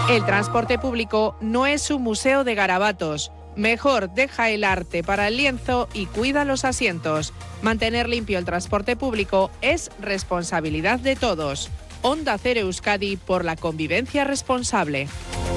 El transporte público no es un museo de garabatos. Mejor deja el arte para el lienzo y cuida los asientos. Mantener limpio el transporte público es responsabilidad de todos. Onda Cero Euskadi por la convivencia responsable.